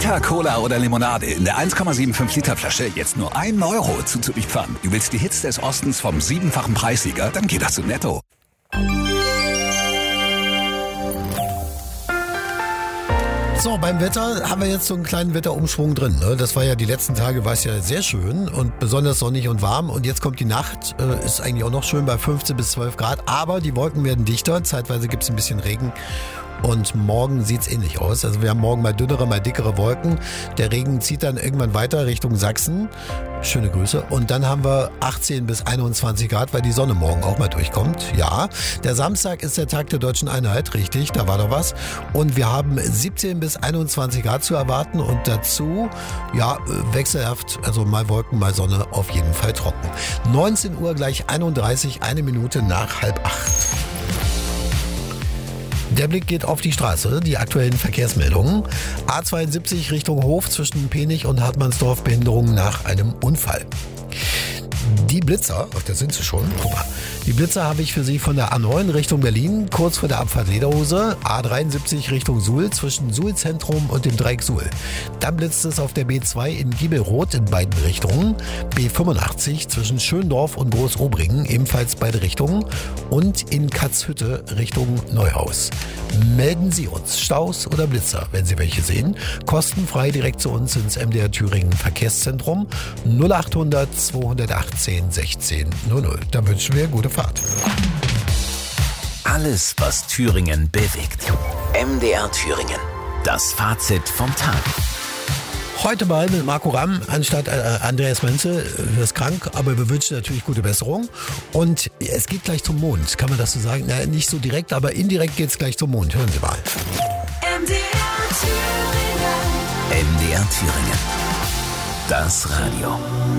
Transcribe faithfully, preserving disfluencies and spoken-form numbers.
Fanta, Cola oder Limonade in der eins Komma fünfundsiebzig Liter Flasche jetzt nur ein Euro zuzuliefern. Du willst die Hits des Ostens vom siebenfachen Preissieger? Dann geh doch zu Netto. So, beim Wetter haben wir jetzt so einen kleinen Wetterumschwung drin. Ne? Das war ja die letzten Tage, war es ja sehr schön und besonders sonnig und warm. Und jetzt kommt die Nacht, äh, ist eigentlich auch noch schön bei fünfzehn bis zwölf Grad. Aber die Wolken werden dichter, zeitweise gibt es ein bisschen Regen. Und morgen sieht's ähnlich aus. Also wir haben morgen mal dünnere, mal dickere Wolken. Der Regen zieht dann irgendwann weiter Richtung Sachsen. Schöne Grüße. Und dann haben wir achtzehn bis einundzwanzig Grad, weil die Sonne morgen auch mal durchkommt. Ja, der Samstag ist der Tag der Deutschen Einheit. Richtig, da war doch was. Und wir haben siebzehn bis einundzwanzig Grad zu erwarten. Und dazu, ja, wechselhaft. Also mal Wolken, mal Sonne, auf jeden Fall trocken. neunzehn Uhr gleich einunddreißig, eine Minute nach halb acht. Der Blick geht auf die Straße, die aktuellen Verkehrsmeldungen. A zweiundsiebzig Richtung Hof zwischen Penich und Hartmannsdorf, Behinderung nach einem Unfall. Die Blitzer, ach, da sind sie schon, guck mal. Die Blitzer habe ich für Sie von der A neun Richtung Berlin, kurz vor der Abfahrt Lederhose, A dreiundsiebzig Richtung Suhl, zwischen Suhl-Zentrum und dem Dreieck Suhl. Dann blitzt es auf der B zwei in Giebelroth in beiden Richtungen, B fünfundachtzig zwischen Schöndorf und Großobringen, ebenfalls beide Richtungen, und in Katzhütte Richtung Neuhaus. Melden Sie uns Staus oder Blitzer, wenn Sie welche sehen, kostenfrei direkt zu uns ins M D R Thüringen Verkehrszentrum null achthundert zweihundertachtzehn sechzehn null null. Da wünschen wir gute Fahrt. Alles, was Thüringen bewegt. M D R Thüringen. Das Fazit vom Tag. Heute mal mit Marco Ramm anstatt äh, Andreas Menzel. Er ist krank, aber wir wünschen natürlich gute Besserung. Und es geht gleich zum Mond, kann man das so sagen? Na, nicht so direkt, aber indirekt geht es gleich zum Mond. Hören Sie mal. M D R Thüringen. M D R Thüringen. Das Radio.